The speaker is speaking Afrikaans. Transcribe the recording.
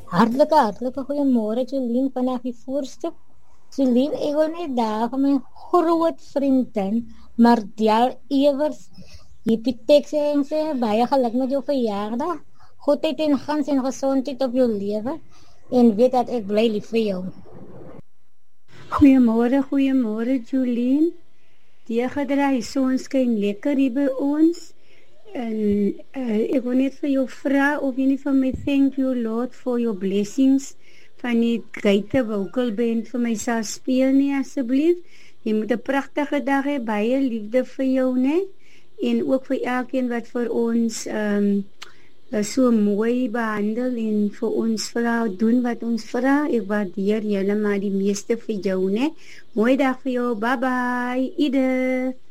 Hartelijke goeiemôre Jolien vanaf die voorstuk. Jolien, ek wil net daar van my groot vriendin Mardial Evers die teks en sê baie geluk met jou verjaardag. Goedheid en gans en gezondheid op jou lewe en weet dat ek bly lief vir jou. Goeiemôre Jolien. Die gedraai son skyn lekker hier by ons. En ek wil net vir jou vra of jy nie van my thank you Lord for your blessings van die greite vocal band vir my sal speel nie asseblief. Jy moet 'n pragtige dag hê, baie liefde vir jou, né? En ook vir elkeen wat vir ons so mooi behandel en vir ons vra doen wat ons vra. Ek waardeer julle maar die meeste vir jou, né? Mooi dag vir jou. Bye bye. Edith.